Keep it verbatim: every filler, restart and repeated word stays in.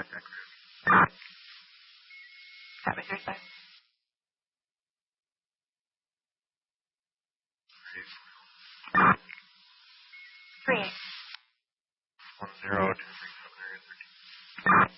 That was your side. Three eight. One zero two three seven area thirteen.